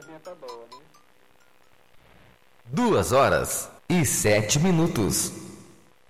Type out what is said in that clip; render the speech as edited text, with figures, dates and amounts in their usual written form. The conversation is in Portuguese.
coisinha tá boa, né? 2 horas e 7 minutos.